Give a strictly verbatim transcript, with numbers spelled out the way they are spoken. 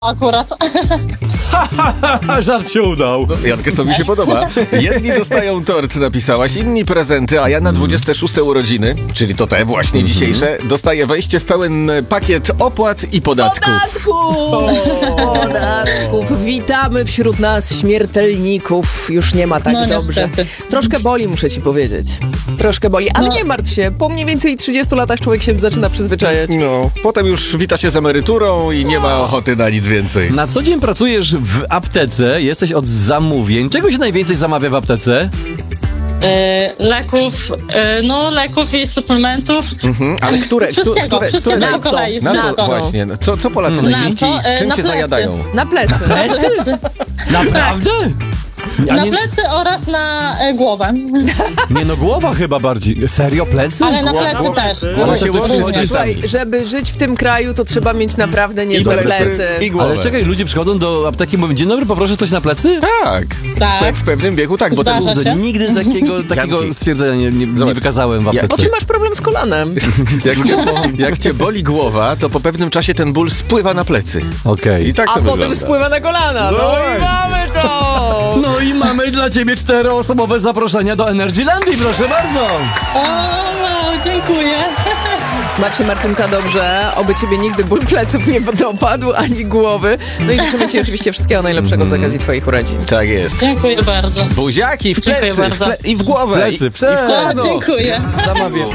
Akurat. Żart się udał. No, Jankę, co mi się podoba. Jedni dostają tort, napisałaś, inni prezenty, a ja na dwudzieste szóste urodziny, czyli to te właśnie dzisiejsze, dostaję wejście w pełen pakiet opłat i podatków. Podatków! Podatków. Witamy wśród nas śmiertelników. Już nie ma tak No, dobrze. niestety. Troszkę boli, muszę ci powiedzieć. Troszkę boli, ale No. nie martw się. Po mniej więcej trzydziestu latach człowiek się zaczyna przyzwyczajać. No, potem już wita się z emeryturą i nie ma ochoty na nic więcej. Na co dzień pracujesz w aptece, jesteś od zamówień. Czego się najwięcej zamawia w aptece? E, leków, e, no leków i suplementów. Mhm, ale które, które, Wszystkiego, które, wszystkiego które po kolei. na co wszystko. właśnie, no, co, co Polacy Na najczęściej, co? E, czym na się plecy. zajadają? Na plecy. Plecy? Naprawdę? A Na nie, plecy oraz na e, głowę. nie no, głowa chyba bardziej. Serio, plecy? Ale na Głowa- plecy głowa- też. Głowa No się to łączy z różnie. plecami. Słuchaj, żeby żyć w tym kraju, to trzeba mieć naprawdę niezłe plecy, plecy. i głowę. Ale czekaj, ludzie przychodzą do apteki i mówią, dzień dobry, poproszę coś na plecy? Tak, Tak. w pewnym wieku tak, bo Zdarza ten, się. Nigdy takiego, takiego Janki. stwierdzenia nie, nie, nie Zobacz. wykazałem w Ja- Bo aptece. ty masz problem z kolanem. jak, cię, jak cię boli głowa, to po pewnym czasie ten ból spływa na plecy. Okej. I tak to A potem wygląda. spływa na kolana. No, No i właśnie. mamy to! No i mamy dla ciebie czteroosobowe zaproszenia do Energylandii, proszę bardzo. O, wow, dziękuję. Baw się, Martynka, dobrze. Oby ciebie nigdy ból pleców nie dopadł, ani głowy. No i życzymy ci oczywiście wszystkiego najlepszego z okazji twoich urodzin. Tak jest. Dziękuję bardzo. Buziaki w Dziękuję plecy w bardzo. ple- i w głowę. Plecy, i, i w plecy. O, kolano. dziękuję. Zamawiam.